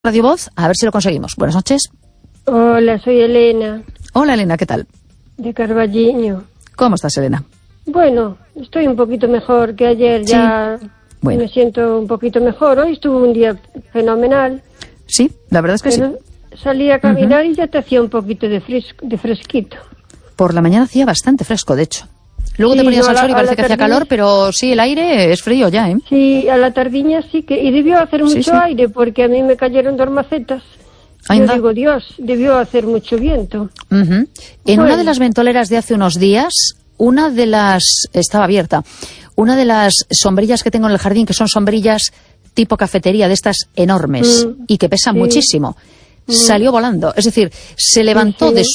Radio Voz, a ver si lo conseguimos. Buenas noches. Hola, soy Elena. Hola, Elena, ¿qué tal? De Carballiño. ¿Cómo estás, Elena? Bueno, estoy un poquito mejor que ayer, sí. Ya bueno. Me siento un poquito mejor. Hoy estuvo un día fenomenal. Sí, la verdad es que pero sí. Salí a caminar y ya te hacía un poquito de fresquito. Por la mañana hacía bastante fresco, de hecho. Luego te ponías al sol y parece que hacía calor, pero sí, el aire es frío ya, ¿eh? Sí, a la tardiña sí que... Y debió hacer mucho aire, porque a mí me cayeron dormacetas. Yo digo, Dios, debió hacer mucho viento. En una de las ventoleras de hace unos días, estaba abierta, una de las sombrillas que tengo en el jardín, que son sombrillas tipo cafetería, de estas enormes, y que pesan muchísimo, salió volando. Es decir, se levantó de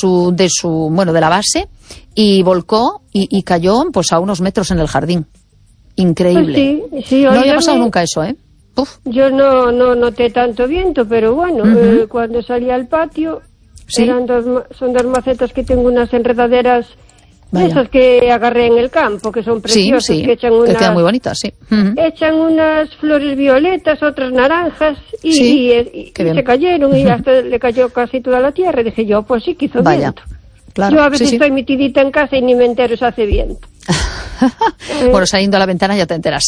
la base y volcó y cayó pues a unos metros en el jardín. Increíble. Pues sí, no había pasado nunca eso, ¿eh? Uf. Yo no noté tanto viento, pero bueno, cuando salí al patio, son dos macetas que tengo, unas enredaderas, esas que agarré en el campo, que son preciosas, que echan unas... que quedan muy bonitas, sí. Echan unas flores violetas, otras naranjas, y se cayeron, y hasta le cayó casi toda la tierra, y dije yo, pues sí que hizo viento. Claro, yo a veces estoy metidita en casa y ni me entero si hace viento. Bueno, saliendo a la ventana ya te enteras.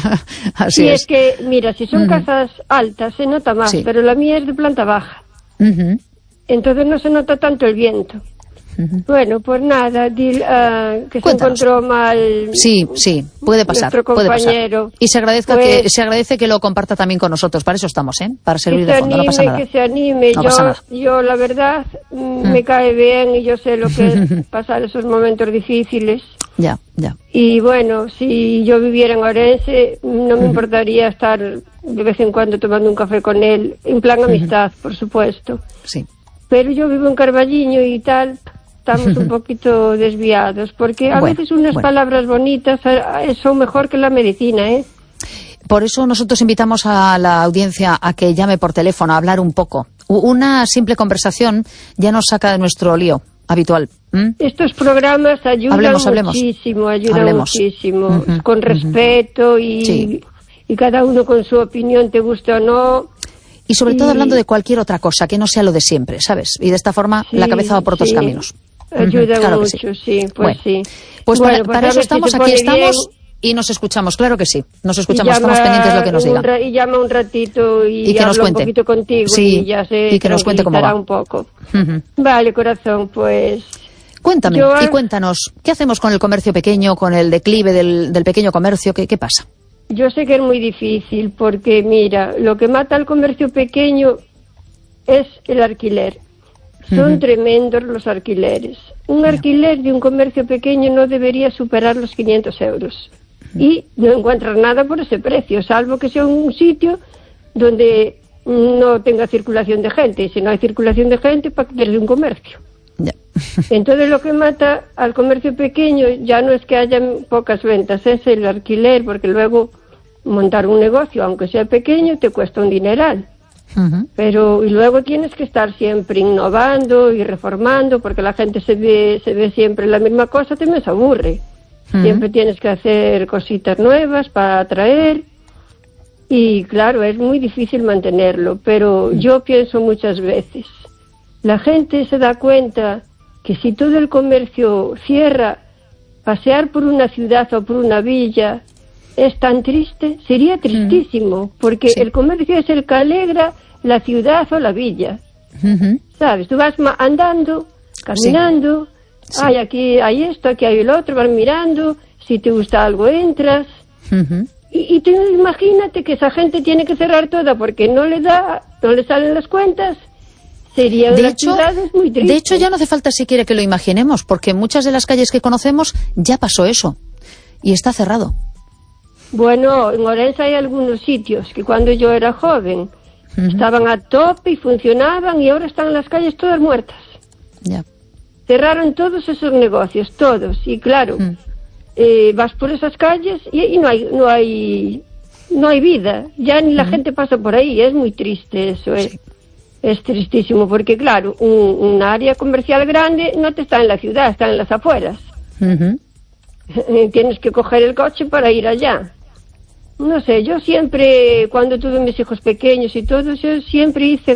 Así es que, mira, si son casas altas se nota más, pero la mía es de planta baja. Entonces no se nota tanto el viento. Bueno, pues nada, que se encontró mal. Sí, puede pasar. Puede pasar. Y se agradece que lo comparta también con nosotros. Para eso estamos, ¿eh? Para servir de fondo, no pasa nada. Que se anime, yo la verdad me cae bien y yo sé lo que es pasar esos momentos difíciles. Ya. Y bueno, si yo viviera en Orense, no me importaría estar de vez en cuando tomando un café con él, en plan amistad, por supuesto. Sí. Pero yo vivo en Carballiño y tal, estamos un poquito desviados, porque a veces unas palabras bonitas son mejor que la medicina, ¿eh? Por eso nosotros invitamos a la audiencia a que llame por teléfono a hablar un poco. Una simple conversación ya nos saca de nuestro lío habitual. Estos programas ayudan muchísimo, muchísimo, con respeto y cada uno con su opinión, te guste o no. Y sobre todo hablando de cualquier otra cosa, que no sea lo de siempre, ¿sabes? Y de esta forma la cabeza va por otros caminos. Ayuda claro mucho, Pues para eso estamos, aquí estamos y nos escuchamos, claro que sí. Nos escuchamos, estamos pendientes de lo que nos digan. Y llama un ratito y que nos cuente un poquito contigo y ya se que nos cuente cómo va. Un poco. Vale, corazón, pues... Cuéntame y cuéntanos, ¿qué hacemos con el comercio pequeño, con el declive del pequeño comercio? ¿Qué pasa? Yo sé que es muy difícil porque, mira, lo que mata al comercio pequeño es el alquiler. Son tremendos los alquileres. Un alquiler de un comercio pequeño no debería superar los 500 euros. Y no encuentras nada por ese precio, salvo que sea un sitio donde no tenga circulación de gente. Y si no hay circulación de gente, ¿para qué quieres un comercio? Entonces lo que mata al comercio pequeño ya no es que haya pocas ventas, es el alquiler, porque luego montar un negocio, aunque sea pequeño, te cuesta un dineral. Pero y luego tienes que estar siempre innovando y reformando, porque la gente se ve siempre la misma cosa, te me aburre. Siempre tienes que hacer cositas nuevas para atraer. Y claro, es muy difícil mantenerlo, pero yo pienso muchas veces, la gente se da cuenta que si todo el comercio cierra, pasear por una ciudad o por una villa es tan triste, sería tristísimo, porque el comercio es el que alegra la ciudad o la villa. ¿Sabes? Tú vas andando, caminando, aquí hay esto, aquí hay el otro, vas mirando, si te gusta algo entras. Y tú imagínate que esa gente tiene que cerrar toda porque no le salen las cuentas. De hecho, ya no hace falta siquiera que lo imaginemos, porque en muchas de las calles que conocemos ya pasó eso y está cerrado. Bueno, en Orense hay algunos sitios que cuando yo era joven estaban a tope y funcionaban y ahora están las calles todas muertas. Ya. Cerraron todos esos negocios, todos, y claro, vas por esas calles y no hay vida, ya ni la gente pasa por ahí, es muy triste eso, Es tristísimo, porque claro, un área comercial grande no te está en la ciudad, está en las afueras. Tienes que coger el coche para ir allá. No sé, yo siempre, cuando tuve mis hijos pequeños y todo, yo siempre hice